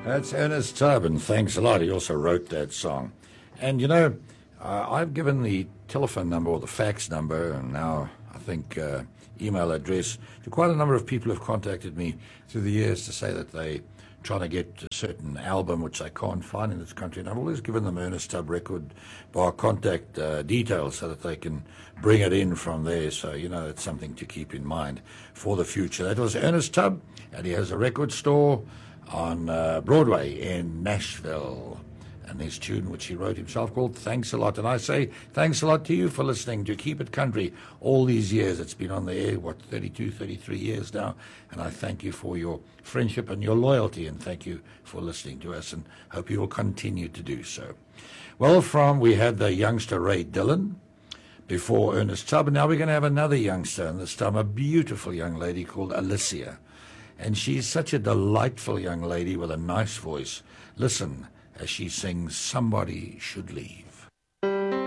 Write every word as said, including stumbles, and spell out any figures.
That's Ernest Tubb, and thanks a lot. He also wrote that song. And, you know, uh, I've given the telephone number or the fax number, and now I think uh, email address, to quite a number of people who've contacted me through the years to say that they trying to get a certain album which they can't find in this country. And I've always given them Ernest Tubb record bar contact uh, details so that they can bring it in from there. So, you know, it's something to keep in mind for the future. That was Ernest Tubb, and he has a record store on uh, Broadway in Nashville. And his tune, which he wrote himself, called Thanks a Lot. And I say thanks a lot to you for listening to Keep It Country all these years. It's been on the air, what, thirty-two, thirty-three years now. And I thank you for your friendship and your loyalty. And thank you for listening to us. And hope you will continue to do so. Well, from, we had the youngster Ray Dillon before Ernest Tubb. And now we're going to have another youngster. And this time a beautiful young lady called Alicia. And she's such a delightful young lady with a nice voice. Listen as she sings Somebody Should Leave.